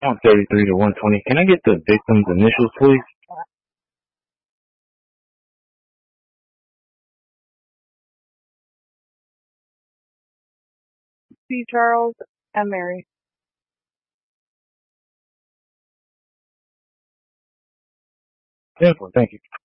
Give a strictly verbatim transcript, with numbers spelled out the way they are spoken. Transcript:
Count thirty-three to one twenty. Can I get the victim's initials, please? C. Charles and Mary. Beautiful, thank you.